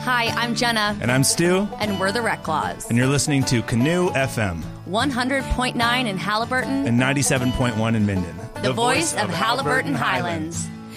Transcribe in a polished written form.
Hi, I'm Jenna. And I'm Stu. And we're the Rec Claws. And you're listening to Canoe FM. 100.9 in Haliburton. And 97.1 in Minden. The voice of Haliburton Highlands.